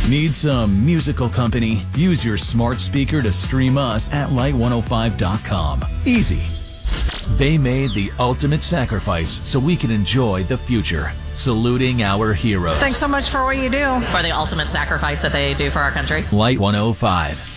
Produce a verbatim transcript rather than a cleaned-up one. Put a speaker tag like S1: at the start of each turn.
S1: Need some musical company? Use your smart speaker to stream us at light one oh five dot com. Easy. They made the ultimate sacrifice so we can enjoy the future. Saluting our heroes.
S2: Thanks so much for what you do.
S3: For the ultimate sacrifice that they do for our country.
S1: Light one oh five.